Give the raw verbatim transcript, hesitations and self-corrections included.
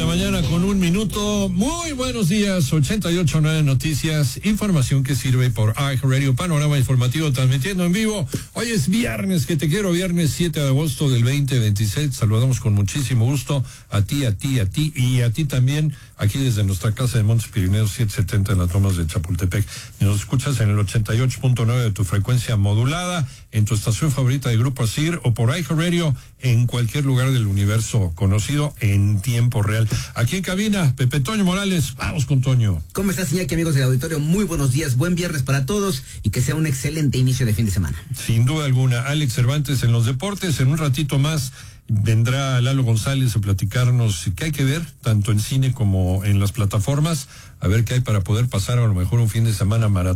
la mañana con un minuto. Muy buenos días, ochenta y ocho punto nueve Noticias, información que sirve por iHeartRadio, panorama informativo transmitiendo en vivo. Hoy es viernes, que te quiero, viernes siete de agosto del veinte veintiséis. Saludamos con muchísimo gusto a ti, a ti, a ti y a ti también, aquí desde nuestra casa de Montes Pirineos setecientos setenta en las Lomas de Chapultepec. Y nos escuchas en el ochenta y ocho punto nueve de tu frecuencia modulada, en tu estación favorita de Grupo Asir o por iHeartRadio en cualquier lugar del universo conocido en tiempo real. Aquí en cabina, Pepe Toño Morales. Vamos con Toño. ¿Cómo estás, Iñaki, amigos del auditorio? Muy buenos días, buen viernes para todos y que sea un excelente inicio de fin de semana. Sin duda alguna, Alex Cervantes en los deportes. En un ratito más vendrá Lalo González a platicarnos qué hay que ver, tanto en cine como en las plataformas, a ver qué hay para poder pasar a lo mejor un fin de semana maratón.